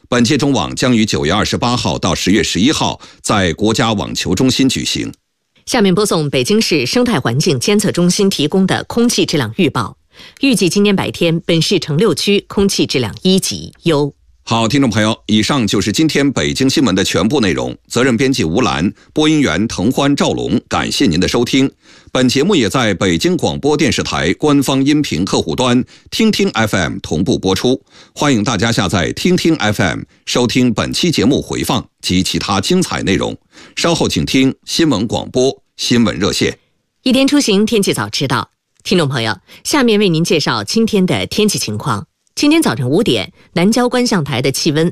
本届中网将于9月28号到10月11号在国家网球中心举行。 下面播送北京市生态环境监测中心提供的空气质量预报。预计今天白天本市城6区空气质量1级优。 好，听众朋友，以上就是今天北京新闻的全部内容。责任编辑吴兰，播音员滕欢、赵龙，感谢您的收听。本节目也在北京广播电视台官方音频客户端听听 FM 同步播出，欢迎大家下载听听 FM 收听本期节目回放及其他精彩内容。稍后请听新闻广播新闻热线。 一天出行，天气早知道。听众朋友，下面为您介绍今天的天气情况。今天早晨5点，南郊观象台的气温